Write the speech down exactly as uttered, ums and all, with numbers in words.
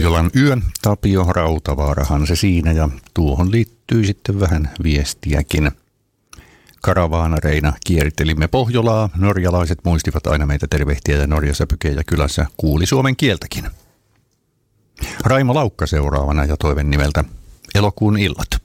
Pohjolan yö, Tapio Rautavaarahan se siinä, ja tuohon liittyy sitten vähän viestiäkin. Karavaanareina kiertelimme Pohjolaa, norjalaiset muistivat aina meitä tervehtiä ja norjasäpykejä kylässä kuuli suomen kieltäkin. Raimo Laukka seuraavana ja toiven nimeltä Elokuun illat.